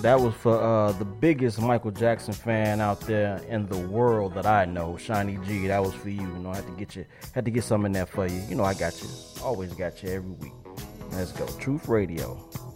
That was for the biggest Michael Jackson fan out there in the world that I know, Shiny G. That was for you. You know, I had to get some in there for you. You know, I got you. Always got you every week. Let's go. Truth Radio.